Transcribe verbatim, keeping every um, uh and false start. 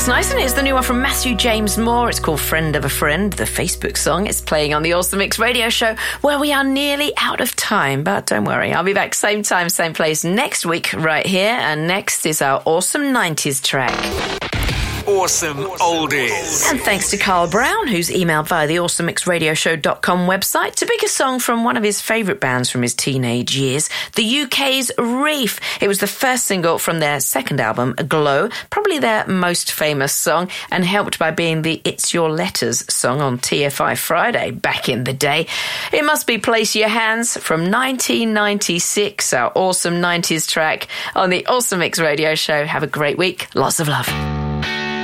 That's nice, isn't it? It's the new one from Matthew James Moore. It's called Friend of a Friend, the Facebook song. It's playing on the Awesome Mix radio show, where we are nearly out of time. But don't worry, I'll be back same time, same place next week right here. And next is our Awesome nineties track. Awesome Oldies. And thanks to Carl Brown, who's emailed via the awesome mix radio show dot com website to pick a song from one of his favourite bands from his teenage years, the U K's Reef. It was the first single from their second album, Glow, probably their most famous song, and helped by being the It's Your Letters song on T F I Friday back in the day. It must be Place Your Hands from nineteen ninety-six, our awesome nineties track on the Awesome Mix radio show. Have a great week. Lots of love.